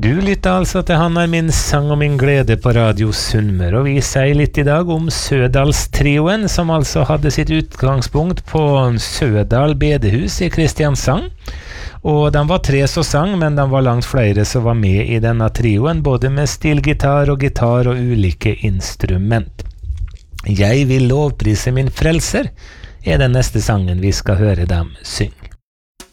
Du lytter altså til Han min sang og min glede på Radio Sunnmøre, og vi sier litt i dag om Sødalstrioen, som altså hadde sitt utgangspunkt på Sødal bedehus i Kristiansand. Og de var 3 som sang, men de var langt flere som var med i denne trioen, både med stilgitar og gitar og ulike instrument. Jeg vil lovprise min frelser, er den neste sangen vi skal høre dem synge.